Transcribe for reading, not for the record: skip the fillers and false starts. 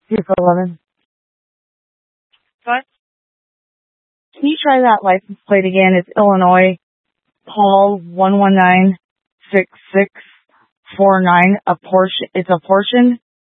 Here for 11. What? Can you try that license plate again? It's Illinois, Paul 1196649. It's a Porsche